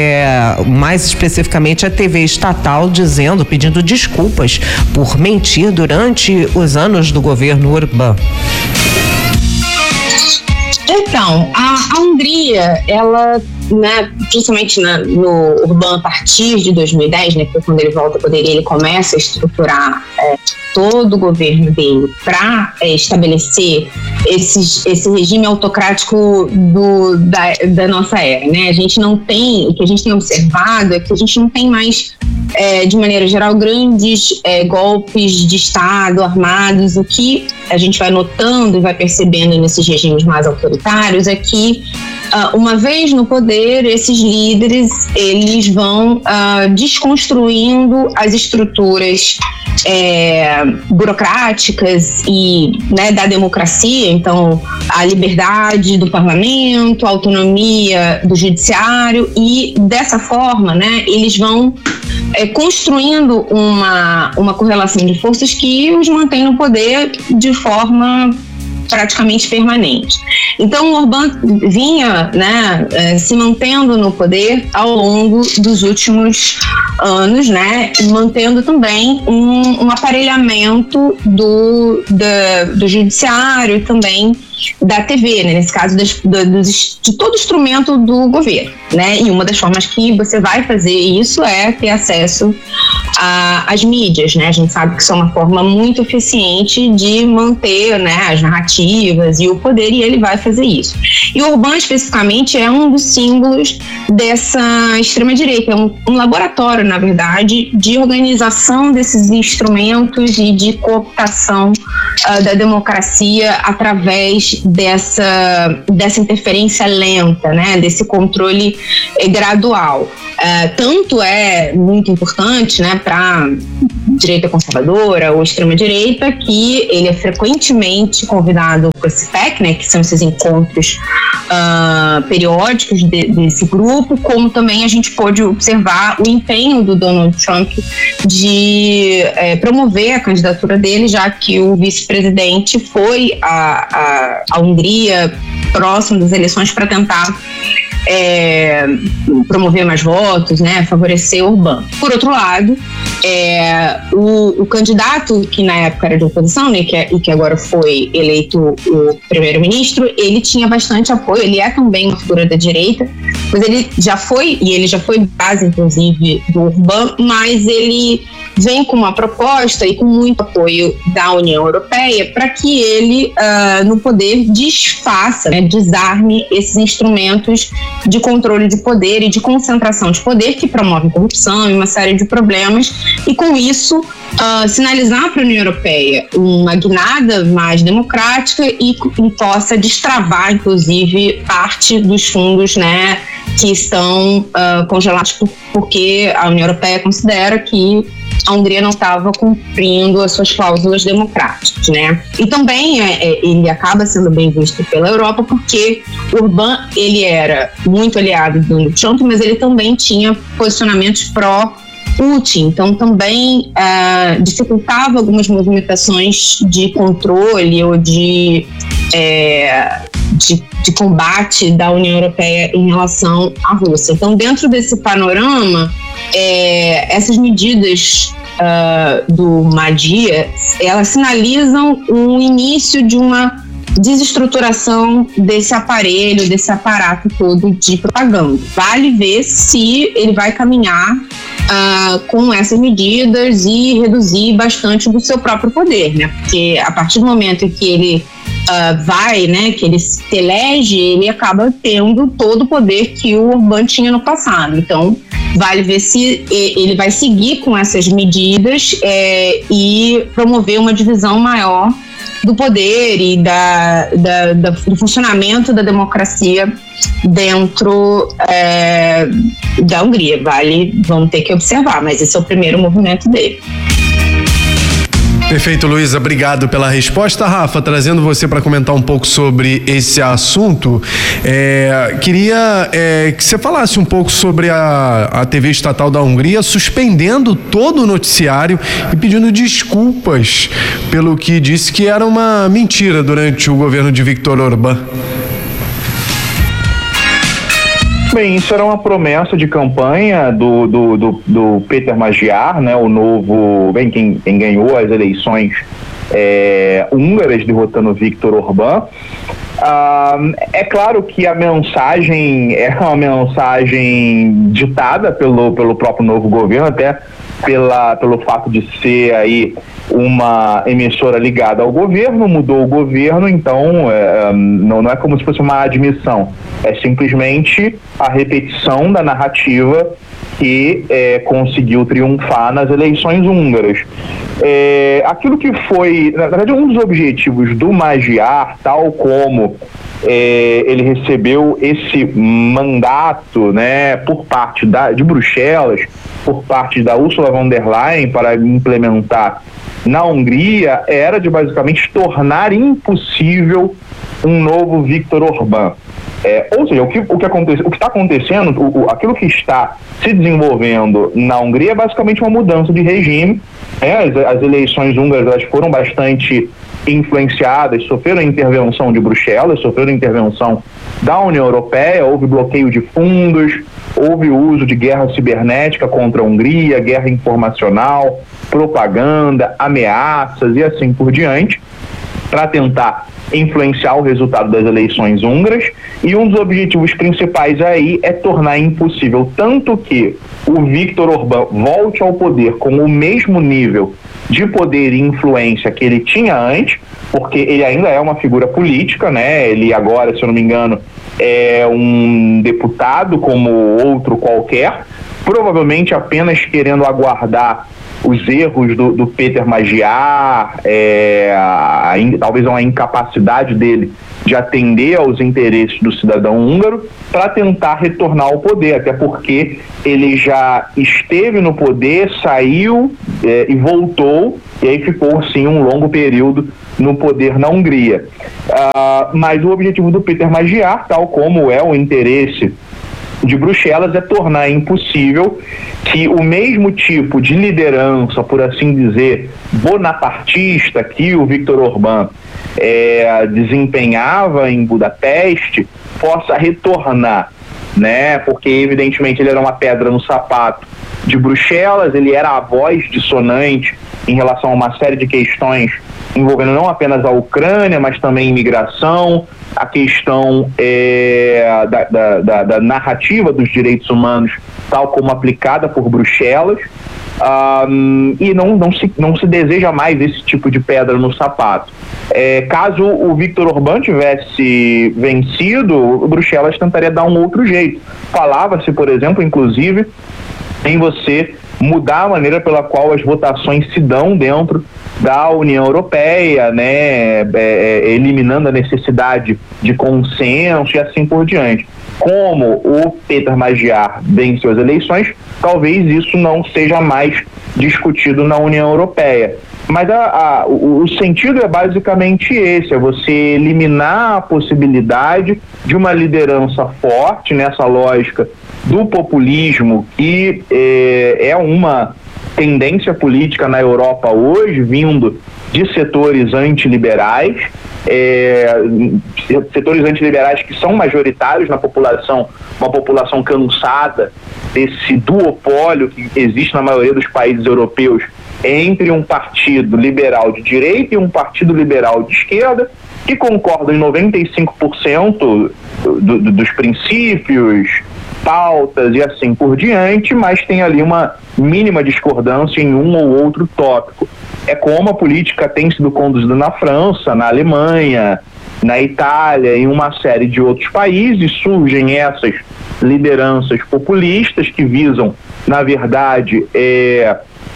S2: é, mais especificamente a T V estatal dizendo, pedindo desculpas por mentir durante os anos do governo Orbán.
S3: Então, a, a Hungria, ela né, principalmente na, no Orbán a partir de dois mil e dez, né, que foi quando ele volta ao poder e ele começa a estruturar é, todo o governo dele para é, estabelecer esses, esse regime autocrático do, da, da nossa era, né? A gente não tem, o que a gente tem observado é que a gente não tem mais, é, de maneira geral, grandes é, golpes de Estado armados. O que a gente vai notando e vai percebendo nesses regimes mais autoritários é que, uh, uma vez no poder, esses líderes eles vão uh, desconstruindo as estruturas é, burocráticas e, né, da democracia. Então, a liberdade do parlamento, a autonomia do judiciário, e dessa forma, né, eles vão é, construindo uma, uma correlação de forças que os mantém no poder de forma praticamente permanente. Então, o Orbán vinha, né, se mantendo no poder ao longo dos últimos anos, né, mantendo também um, um aparelhamento do, da, do judiciário e também da T V, né, nesse caso das, da, dos, de todo instrumento do governo, né, e uma das formas que você vai fazer isso é ter acesso às mídias, né, a gente sabe que isso é uma forma muito eficiente de manter, né, as narrativas e o poder, e ele vai fazer isso. E o Orbán, especificamente, é um dos símbolos dessa extrema-direita, é um, um laboratório, na verdade, de organização desses instrumentos e de cooptação uh, da democracia através dessa, dessa interferência lenta, né, desse controle eh, gradual. Uh, tanto é muito importante, né, para direita conservadora ou extrema-direita, que ele é frequentemente convidado para esse P E C, né, que são esses encontros uh, periódicos de, desse grupo, como também a gente pôde observar o empenho do Donald Trump de é, promover a candidatura dele, já que o vice-presidente foi à, à, à Hungria próximo das eleições para tentar É, promover mais votos, né, favorecer Orbán. Por outro lado, é, o, o candidato que na época era de oposição, né, que é, e que agora foi eleito o primeiro-ministro, ele tinha bastante apoio, ele é também uma figura da direita, mas ele já foi, e ele já foi base, inclusive, do Orbán, mas ele vem com uma proposta e com muito apoio da União Europeia para que ele, uh, no poder, desfaça, né, desarme esses instrumentos de controle de poder e de concentração de poder que promovem corrupção e uma série de problemas, e com isso uh, sinalizar para a União Europeia uma guinada mais democrática e, e possa destravar, inclusive, parte dos fundos, né, que estão uh, congelados por, porque a União Europeia considera que a Hungria não estava cumprindo as suas cláusulas democráticas, né? E também é, é, ele acaba sendo bem visto pela Europa porque o Orbán, ele era muito aliado do Donald Trump, mas ele também tinha posicionamentos pró-Putin, então também uh, dificultava algumas movimentações de controle ou de, é, de, de combate da União Europeia em relação à Rússia. Então, dentro desse panorama, É, essas medidas uh, do Madia, elas sinalizam o início de uma desestruturação desse aparelho, desse aparato todo de propaganda. Vale ver se ele vai caminhar uh, com essas medidas e reduzir bastante do seu próprio poder, né? Porque a partir do momento em que ele Uh, vai, né, que ele se elege, ele acaba tendo todo o poder que o Orbán tinha no passado. Então, vale ver se ele vai seguir com essas medidas é, e promover uma divisão maior do poder e da, da, da, do funcionamento da democracia dentro é, da Hungria. Vale, vamos ter que observar, mas esse é o primeiro movimento dele.
S1: Perfeito, Luísa, obrigado pela resposta. Rafa, trazendo você para comentar um pouco sobre esse assunto, é, queria é, que você falasse um pouco sobre a, a T V estatal da Hungria suspendendo todo o noticiário e pedindo desculpas pelo que disse que era uma mentira durante o governo de Viktor Orbán.
S4: Bem, isso era uma promessa de campanha do, do, do, do Peter Magyar, né, o novo, bem, quem, quem ganhou as eleições é, húngaras, derrotando Viktor Orbán. Ah, é claro que a mensagem é uma mensagem ditada pelo, pelo próprio novo governo, até pela, pelo fato de ser aí uma emissora ligada ao governo, mudou o governo, então é, não, não é como se fosse uma admissão, é simplesmente a repetição da narrativa que é, conseguiu triunfar nas eleições húngaras. É, aquilo que foi, na verdade, um dos objetivos do Magyar, tal como é, ele recebeu esse mandato, né, por parte da, de Bruxelas, por parte da Ursula von der Leyen para implementar na Hungria, era de basicamente tornar impossível um novo Viktor Orbán. É, ou seja, o que o que acontece, o que está acontecendo, o, o, aquilo que está se desenvolvendo na Hungria é basicamente uma mudança de regime. É, as, as eleições húngaras, elas foram bastante influenciadas, sofreram intervenção de Bruxelas, sofreram intervenção da União Europeia, houve bloqueio de fundos, houve o uso de guerra cibernética contra a Hungria, guerra informacional, propaganda, ameaças e assim por diante, para tentar influenciar o resultado das eleições húngaras, e um dos objetivos principais aí é tornar impossível tanto que o Viktor Orbán volte ao poder com o mesmo nível de poder e influência que ele tinha antes, porque ele ainda é uma figura política, né? Ele agora, se eu não me engano, é um deputado como outro qualquer, provavelmente apenas querendo aguardar os erros do, do Peter Magyar, é, a, a, talvez uma incapacidade dele de atender aos interesses do cidadão húngaro para tentar retornar ao poder, até porque ele já esteve no poder, saiu é, e voltou, e aí ficou sim um longo período no poder na Hungria. Uh, mas o objetivo do Peter Magyar, tal como é o interesse de Bruxelas, é tornar impossível que o mesmo tipo de liderança, por assim dizer, bonapartista que o Viktor Orbán é, desempenhava em Budapeste, possa retornar, né? Porque evidentemente ele era uma pedra no sapato de Bruxelas, ele era a voz dissonante em relação a uma série de questões envolvendo não apenas a Ucrânia, mas também imigração, a questão é, da, da, da, da narrativa dos direitos humanos, tal como aplicada por Bruxelas, um, e não, não, se, não se deseja mais esse tipo de pedra no sapato. É, caso o Viktor Orbán tivesse vencido, Bruxelas tentaria dar um outro jeito. Falava-se, por exemplo, inclusive, em você mudar a maneira pela qual as votações se dão dentro da União Europeia, né, é, é, eliminando a necessidade de consenso e assim por diante. Como o Peter Magyar venceu as eleições, talvez isso não seja mais discutido na União Europeia. Mas a, a, o, o sentido é basicamente esse, é você eliminar a possibilidade de uma liderança forte nessa lógica do populismo, que é, é uma tendência política na Europa hoje, vindo de setores antiliberais, é, setores antiliberais que são majoritários na população, uma população cansada desse duopólio que existe na maioria dos países europeus entre um partido liberal de direita e um partido liberal de esquerda, que concordam em noventa e cinco por cento do, do, dos princípios, pautas e assim por diante, mas tem ali uma mínima discordância em um ou outro tópico. É como a política tem sido conduzida na França, na Alemanha, na Itália e em uma série de outros países. Surgem essas lideranças populistas que visam, na verdade, é,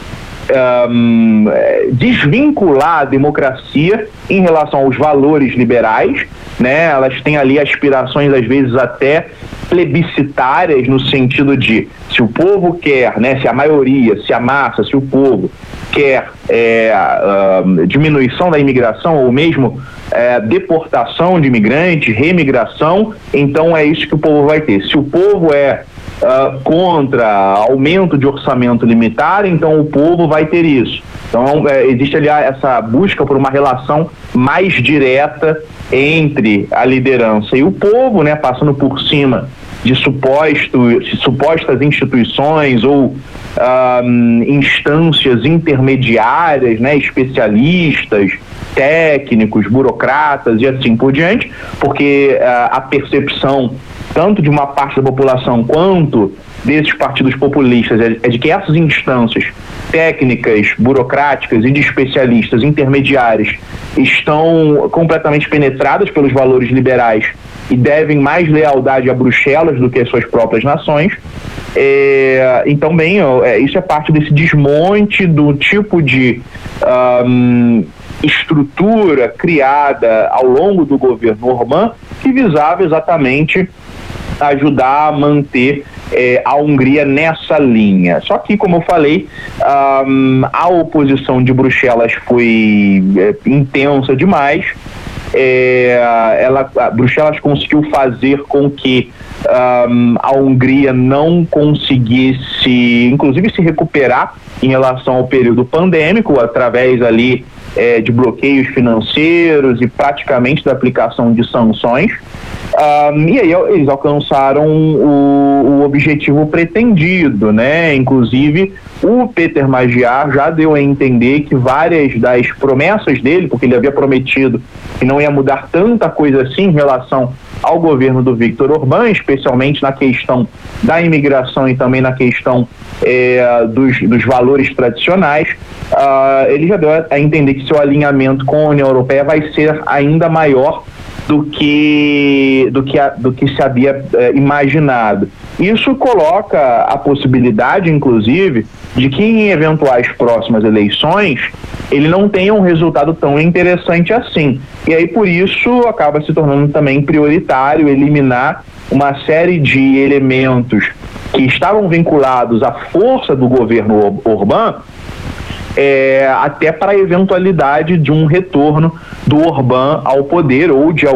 S4: Um, desvincular a democracia em relação aos valores liberais, né? Elas têm ali aspirações às vezes até plebiscitárias, no sentido de, se o povo quer, né, se a maioria, se a massa, se o povo quer é, uh, diminuição da imigração ou mesmo é, deportação de imigrantes, remigração, então é isso que o povo vai ter. Se o povo é Uh, contra aumento de orçamento limitar, então o povo vai ter isso. Então é, existe ali essa busca por uma relação mais direta entre a liderança e o povo, né, passando por cima de suposto, supostas instituições ou um, instâncias intermediárias, né, especialistas, técnicos, burocratas e assim por diante, porque uh, a percepção tanto de uma parte da população quanto desses partidos populistas é, é de que essas instâncias técnicas, burocráticas e de especialistas intermediários estão completamente penetradas pelos valores liberais e devem mais lealdade a Bruxelas do que às suas próprias nações. É, então, bem, é, isso é parte desse desmonte do tipo de um, estrutura criada ao longo do governo Orbán, que visava exatamente ajudar a manter eh, a Hungria nessa linha. Só que, como eu falei, um, a oposição de Bruxelas foi eh, intensa demais. Eh, ela, a Bruxelas conseguiu fazer com que um, a Hungria não conseguisse, inclusive, se recuperar em relação ao período pandêmico, através ali eh, de bloqueios financeiros e praticamente da aplicação de sanções. Um, e aí eles alcançaram o, o objetivo pretendido, né? Inclusive o Peter Magyar já deu a entender que várias das promessas dele, porque ele havia prometido que não ia mudar tanta coisa assim em relação ao governo do Viktor Orbán, especialmente na questão da imigração e também na questão eh, dos, dos valores tradicionais, uh, ele já deu a entender que seu alinhamento com a União Europeia vai ser ainda maior do que, do que, a, do que se havia eh, imaginado. Isso coloca a possibilidade, inclusive, de que em eventuais próximas eleições ele não tenha um resultado tão interessante assim. E aí, por isso, acaba se tornando também prioritário eliminar uma série de elementos que estavam vinculados à força do governo Orbán, É, até para a eventualidade de um retorno do Orbán ao poder ou de